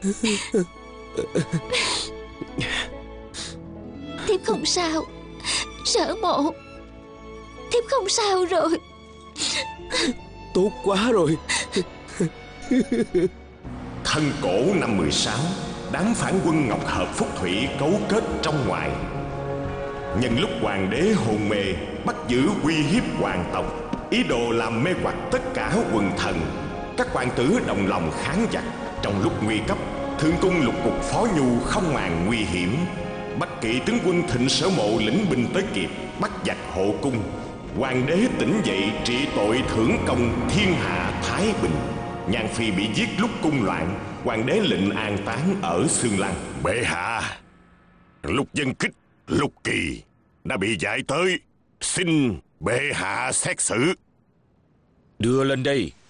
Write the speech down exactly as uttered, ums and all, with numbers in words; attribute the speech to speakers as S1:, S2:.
S1: Thiếp không sao. Sở mộ, thiếp không sao rồi.
S2: Tốt quá rồi.
S3: Thân cổ năm mười sáu, đám phản quân Ngọc Hợp Phúc Thủy cấu kết trong ngoài. Nhân lúc hoàng đế hôn mê, bắt giữ uy hiếp hoàng tộc, ý đồ làm mê hoặc tất cả quần thần. Các hoàng tử đồng lòng kháng giặc. Trong lúc nguy cấp, Thượng cung lục cục Phó Nhu không màng nguy hiểm. Bách Kỵ tướng quân Thịnh Sở Mộ lĩnh binh tới kịp, bắt giặc hộ cung. Hoàng đế tỉnh dậy trị tội thưởng công, thiên hạ thái bình. Nhan Phi bị giết lúc cung loạn. Hoàng đế lệnh an táng ở Xương Lăng.
S4: Bệ hạ, Lục Dân Kích, Lục Kỳ đã bị giải tới, xin bệ hạ xét xử.
S2: Đưa lên đây.